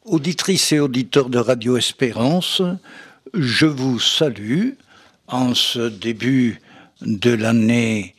Auditrices et auditeurs de Radio Espérance, je vous salue en ce début de l'année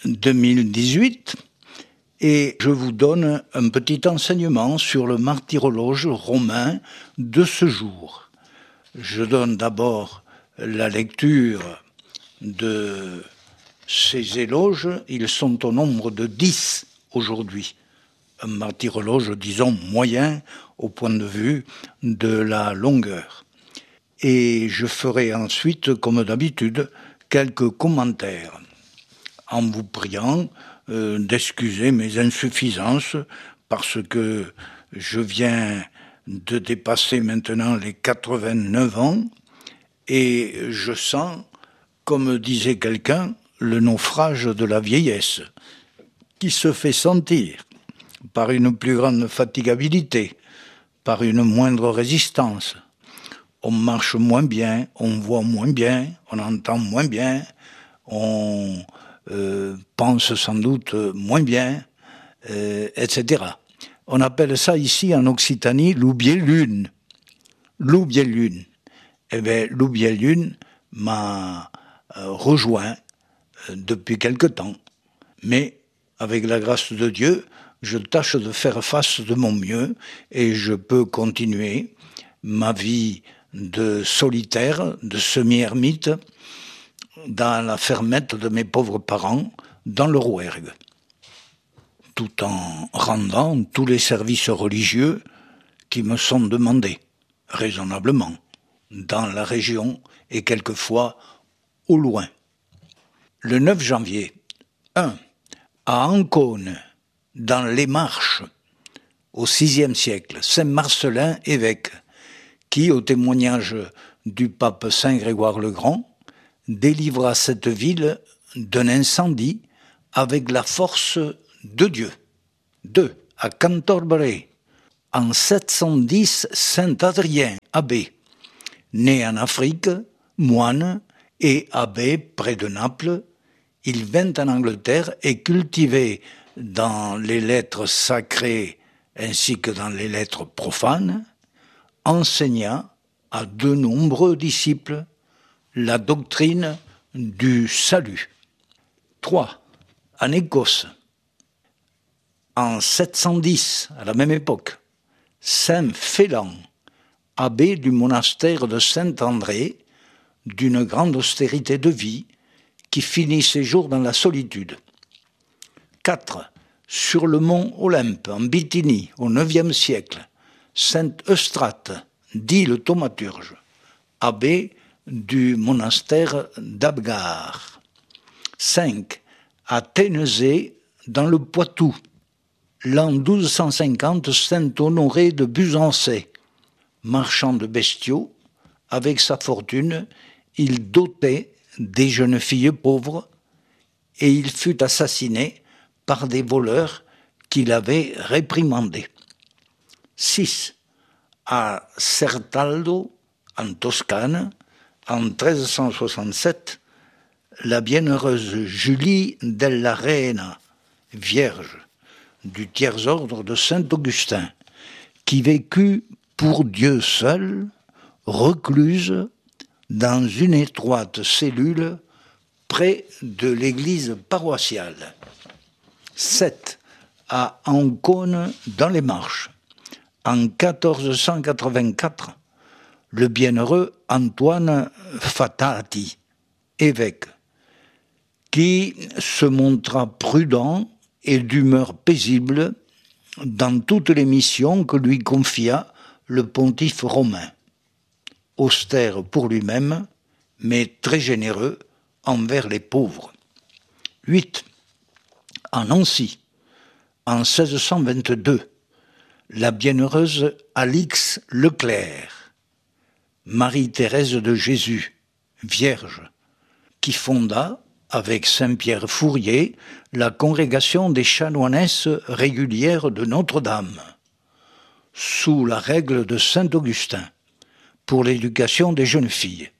2018 et je vous donne un petit enseignement sur le martyrologe romain de ce jour. Je donne d'abord la lecture de ces éloges. Ils sont au nombre de 10 aujourd'hui. Un martyrologe, disons, moyen au point de vue de la longueur. Et je ferai ensuite, comme d'habitude, quelques commentaires, en vous priant d'excuser mes insuffisances, parce que je viens de dépasser maintenant les 89 ans, et je sens, comme disait quelqu'un, le naufrage de la vieillesse, qui se fait sentir par une plus grande fatigabilité, par une moindre résistance. On marche moins bien, on voit moins bien, on entend moins bien, on pense sans doute moins bien, etc. On appelle ça ici en Occitanie l'oubier-lune. L'oubier-lune. Eh bien, l'oubier-lune m'a rejoint depuis quelque temps, mais avec la grâce de Dieu, je tâche de faire face de mon mieux et je peux continuer ma vie de solitaire, de semi-ermite, dans la fermette de mes pauvres parents, dans le Rouergue, tout en rendant tous les services religieux qui me sont demandés, raisonnablement, dans la région et quelquefois au loin. Le 9 janvier, 1. À Ancône, dans les Marches, au VIe siècle, Saint Marcellin, évêque, qui, au témoignage du pape Saint Grégoire le Grand, délivra cette ville d'un incendie avec la force de Dieu. 2. À Cantorberet, en 710, Saint Adrien, abbé, né en Afrique, moine et abbé près de Naples, il vint en Angleterre et cultivé dans les lettres sacrées ainsi que dans les lettres profanes, enseigna à de nombreux disciples la doctrine du salut. 3. En Écosse, en 710, à la même époque, Saint Félan, abbé du monastère de Saint-André, d'une grande austérité de vie, qui finit ses jours dans la solitude. 4. Sur le mont Olympe, en Bithynie, au IXe siècle, Saint Eustrate, dit le thaumaturge, abbé du monastère d'Abgar. 5. À Ténezé, dans le Poitou, l'an 1250, Saint Honoré de Buzancais, marchand de bestiaux, avec sa fortune, il dotait des jeunes filles pauvres et il fut assassiné par des voleurs qu'il avait réprimandés. 6. À Certaldo, en Toscane, en 1367, la bienheureuse Julie della Reina, vierge, du tiers ordre de Saint-Augustin, qui vécut pour Dieu seul, recluse, dans une étroite cellule près de l'église paroissiale. 7. À Ancône, dans les Marches, en 1484, le bienheureux Antoine Fatati, évêque, qui se montra prudent et d'humeur paisible dans toutes les missions que lui confia le pontife romain, austère pour lui-même, mais très généreux envers les pauvres. 8. À Nancy, en 1622, la bienheureuse Alix Leclerc, Marie-Thérèse de Jésus, vierge, qui fonda, avec Saint-Pierre Fourier, la congrégation des chanoinesses régulières de Notre-Dame, sous la règle de Saint-Augustin, pour l'éducation des jeunes filles.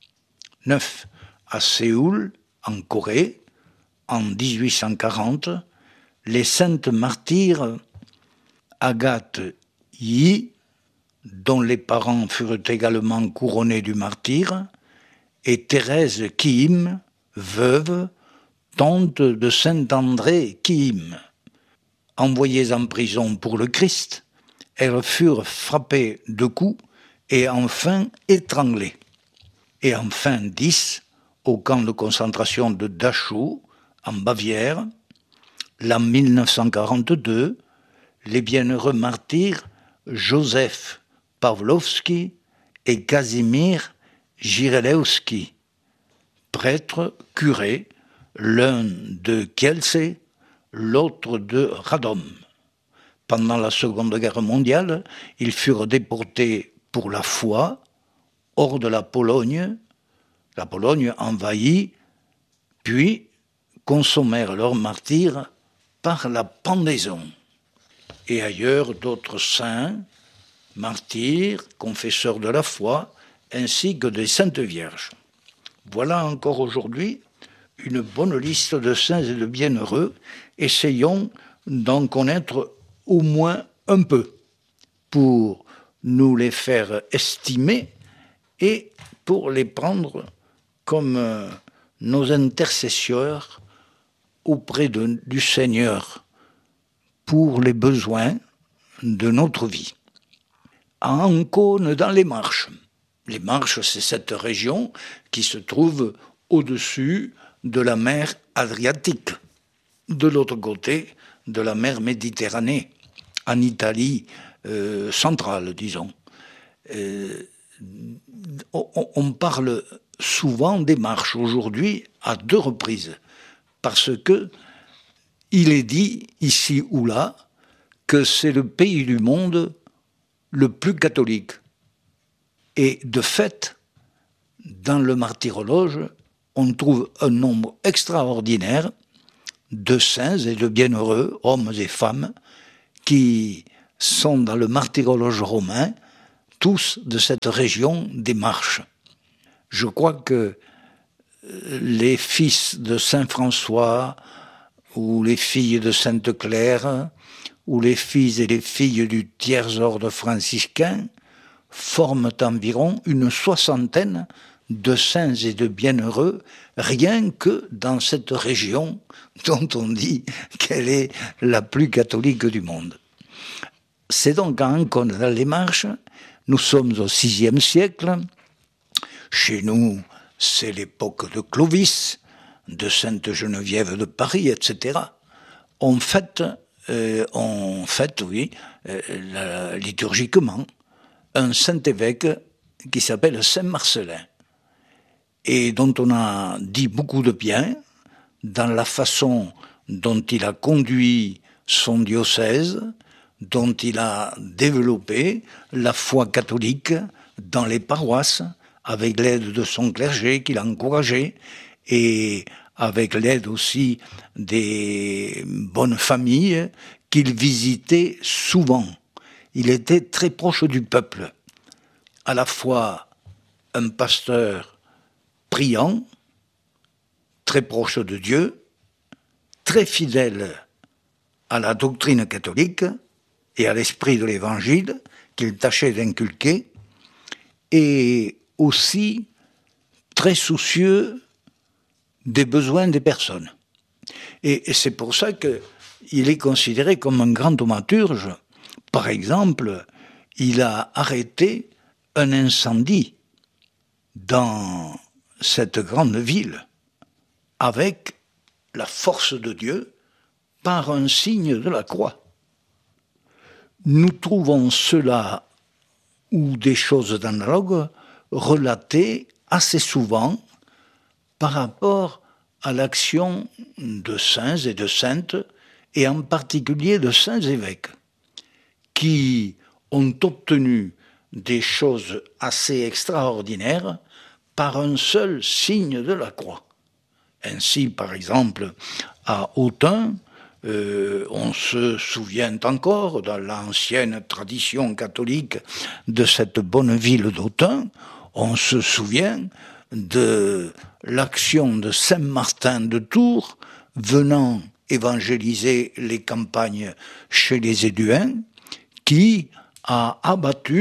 9. À Séoul, en Corée, en 1840, les saintes martyres Agathe Yi, dont les parents furent également couronnés du martyre, et Thérèse Quihim, veuve, tante de saint André Quihim. Envoyées en prison pour le Christ, elles furent frappées de coups et enfin étranglées. Et enfin 10, au camp de concentration de Dachau, en Bavière, l'an 1942, les bienheureux martyrs Joseph Pawlowski et Kazimierz Jirelewski, prêtres, curés, l'un de Kielce, l'autre de Radom. Pendant la Seconde Guerre mondiale, ils furent déportés pour la foi hors de la Pologne envahie, puis consommèrent leur martyre par la pendaison. Et ailleurs, d'autres saints, martyrs, confesseurs de la foi, ainsi que des saintes vierges. Voilà encore aujourd'hui une bonne liste de saints et de bienheureux. Essayons d'en connaître au moins un peu pour nous les faire estimer et pour les prendre comme nos intercesseurs auprès du Seigneur pour les besoins de notre vie. À Ancône, dans les Marches. Les Marches, c'est cette région qui se trouve au-dessus de la mer Adriatique, de l'autre côté de la mer Méditerranée, en Italie centrale, disons. On parle souvent des Marches aujourd'hui à 2 reprises, parce que il est dit ici ou là que c'est le pays du monde le plus catholique. Et de fait, dans le martyrologe, on trouve un nombre extraordinaire de saints et de bienheureux, hommes et femmes, qui sont dans le martyrologe romain, tous de cette région des Marches. Je crois que les fils de saint François, ou les filles de sainte Claire, ou les fils et les filles du tiers-ordre franciscain, forment environ une 60aine de saints et de bienheureux, rien que dans cette région dont on dit qu'elle est la plus catholique du monde. C'est donc à Ancône, dans les Marches, nous sommes au VIe siècle. Chez nous, c'est l'époque de Clovis, de Sainte Geneviève de Paris, etc. On fête, liturgiquement, un saint évêque qui s'appelle Saint Marcellin, et dont on a dit beaucoup de bien dans la façon dont il a conduit son diocèse, dont il a développé la foi catholique dans les paroisses, avec l'aide de son clergé qu'il a encouragé, et avec l'aide aussi des bonnes familles qu'il visitait souvent. Il était très proche du peuple, à la fois un pasteur priant, très proche de Dieu, très fidèle à la doctrine catholique et à l'esprit de l'Évangile qu'il tâchait d'inculquer, et aussi très soucieux des besoins des personnes. Et c'est pour ça qu'il est considéré comme un grand thaumaturge. Par exemple, il a arrêté un incendie dans cette grande ville avec la force de Dieu par un signe de la croix. Nous trouvons cela ou des choses analogues relatées assez souvent par rapport à l'action de saints et de saintes, et en particulier de saints évêques, qui ont obtenu des choses assez extraordinaires par un seul signe de la croix. Ainsi, par exemple, à Autun, on se souvient encore, dans l'ancienne tradition catholique de cette bonne ville d'Autun, on se souvient de l'action de Saint Martin de Tours venant évangéliser les campagnes chez les Éduins, qui a abattu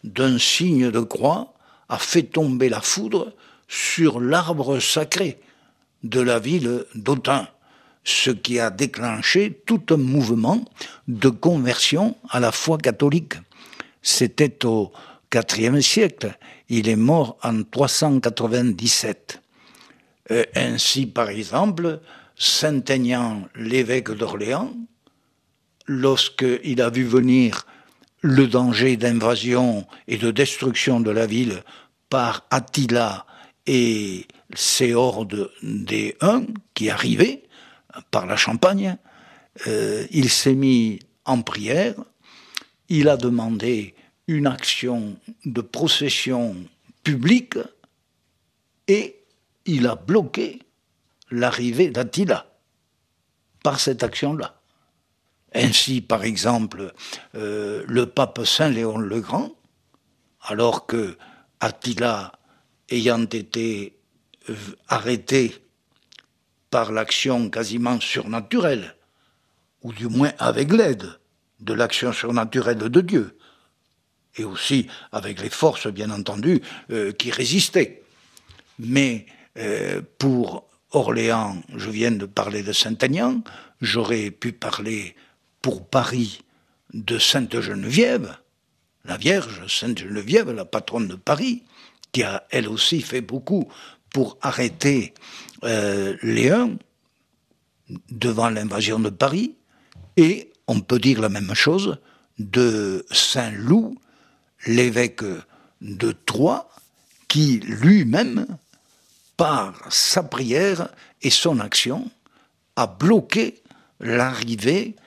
d'un signe de croix, a fait tomber la foudre sur l'arbre sacré de la ville d'Autun, ce qui a déclenché tout un mouvement de conversion à la foi catholique. C'était au IVe siècle. Il est mort en 397. Ainsi, par exemple, Saint Aignan, l'évêque d'Orléans, lorsqu'il a vu venir le danger d'invasion et de destruction de la ville par Attila et ses hordes des Huns qui arrivaient par la Champagne, il s'est mis en prière, il a demandé une action de procession publique et il a bloqué l'arrivée d'Attila par cette action-là. Ainsi, par exemple, le pape Saint Léon le Grand, alors que Attila ayant été arrêté par l'action quasiment surnaturelle, ou du moins avec l'aide de l'action surnaturelle de Dieu, et aussi avec les forces, bien entendu, qui résistaient. Mais pour Orléans, je viens de parler de Saint-Aignan, j'aurais pu parler pour Paris de Sainte-Geneviève, la Vierge Sainte-Geneviève, la patronne de Paris, qui a elle aussi fait beaucoup pour arrêter les Huns devant l'invasion de Paris, et on peut dire la même chose de Saint-Loup, l'évêque de Troyes, qui lui-même, par sa prière et son action, a bloqué l'arrivée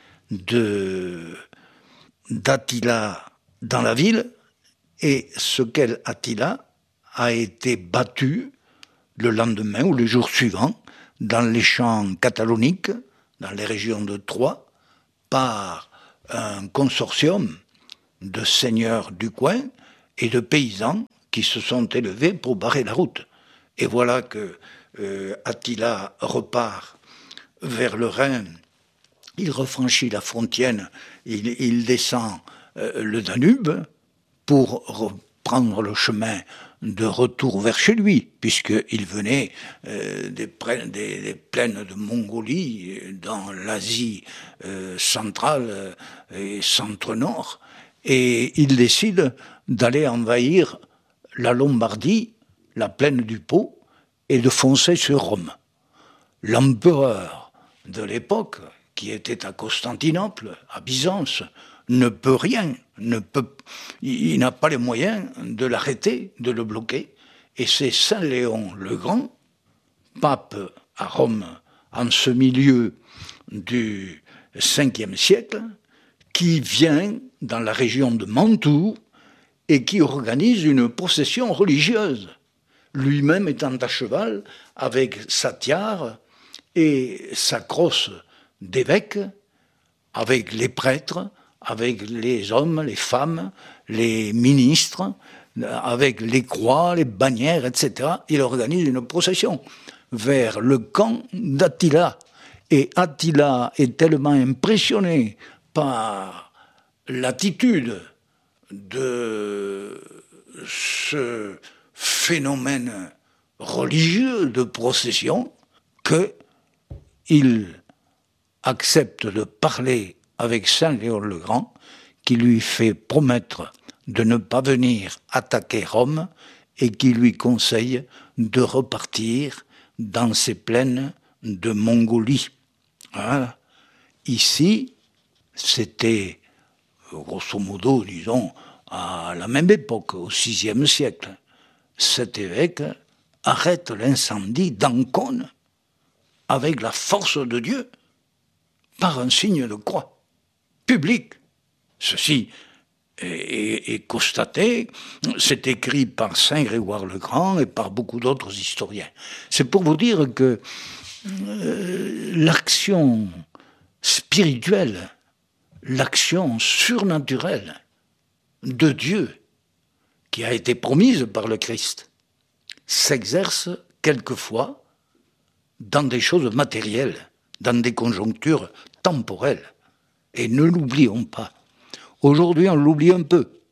d'Attila dans la ville, et ce quel Attila a été battu le lendemain ou le jour suivant dans les champs cataloniques, dans les régions de Troyes, par un consortium de seigneurs du coin et de paysans qui se sont élevés pour barrer la route. Et voilà que Attila repart vers le Rhin, il refranchit la Frontienne, il descend le Danube pour reprendre le chemin de retour vers chez lui, puisqu'il venait des plaines de Mongolie, dans l'Asie centrale et centre-nord, et il décide d'aller envahir la Lombardie, la plaine du Pô, et de foncer sur Rome. L'empereur de l'époque, qui était à Constantinople, à Byzance, ne peut rien, il n'a pas les moyens de l'arrêter, de le bloquer. Et c'est Saint Léon le Grand, pape à Rome en ce milieu du Ve siècle, qui vient dans la région de Mantoue et qui organise une procession religieuse, lui-même étant à cheval avec sa tiare et sa crosse d'évêque, avec les prêtres, avec les hommes, les femmes, les ministres, avec les croix, les bannières, etc. Il organise une procession vers le camp d'Attila. Et Attila est tellement impressionné par l'attitude de ce phénomène religieux de procession qu'il accepte de parler avec Saint Léon le Grand, qui lui fait promettre de ne pas venir attaquer Rome et qui lui conseille de repartir dans ces plaines de Mongolie. Voilà. Ici, c'était, grosso modo, disons, à la même époque, au VIe siècle. Cet évêque arrête l'incendie d'Ancône avec la force de Dieu par un signe de croix public. Ceci est constaté, c'est écrit par Saint Grégoire le Grand et par beaucoup d'autres historiens. C'est pour vous dire que l'action spirituelle, l'action surnaturelle de Dieu qui a été promise par le Christ s'exerce quelquefois dans des choses matérielles, dans des conjonctures temporelles. Et ne l'oublions pas. Aujourd'hui, on l'oublie un peu.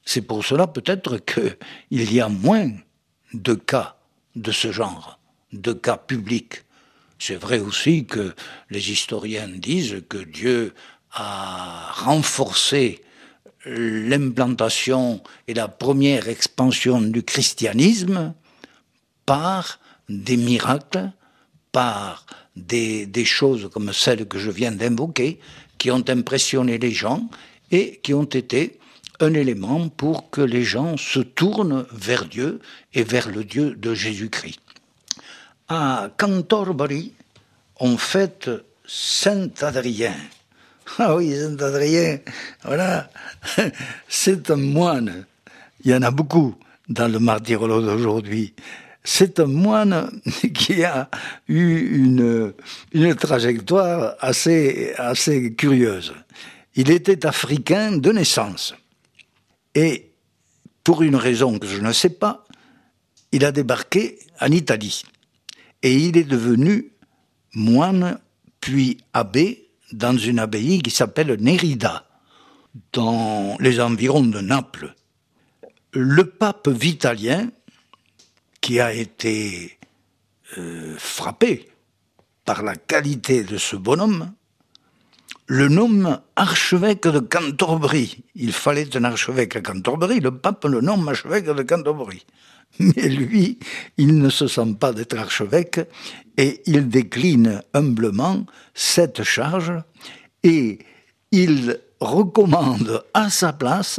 C'est pour cela peut-être qu'il y a moins de cas de ce genre, de cas publics. C'est vrai aussi que les historiens disent que Dieu a renforcé l'implantation et la première expansion du christianisme par des miracles, par des choses comme celles que je viens d'invoquer, qui ont impressionné les gens et qui ont été un élément pour que les gens se tournent vers Dieu et vers le Dieu de Jésus-Christ. À Cantorbéry, on fête Saint-Adrien. Ah oui, Saint-Adrien, voilà, c'est un moine. Il y en a beaucoup dans le martyrologe d'aujourd'hui. C'est un moine qui a eu une trajectoire assez curieuse. Il était africain de naissance. Et pour une raison que je ne sais pas, il a débarqué en Italie. Et il est devenu moine puis abbé dans une abbaye qui s'appelle Nérida, dans les environs de Naples. Le pape Vitalien, qui a été frappé par la qualité de ce bonhomme, le nomme archevêque de Cantorbéry. Il fallait un archevêque à Cantorbéry, le pape le nomme archevêque de Cantorbéry. Mais lui, il ne se sent pas d'être archevêque et il décline humblement cette charge et il recommande à sa place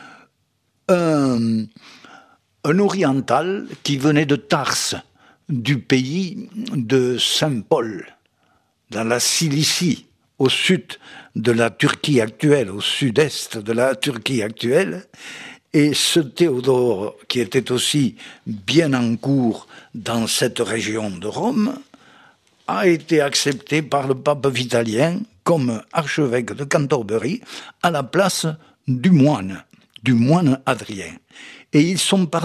un oriental qui venait de Tarse, du pays de Saint-Paul, dans la Cilicie, au sud de la Turquie actuelle, au sud-est de la Turquie actuelle. Et ce Théodore, qui était aussi bien en cours dans cette région de Rome, a été accepté par le pape Vitalien comme archevêque de Cantorbéry à la place du moine Adrien. Et ils sont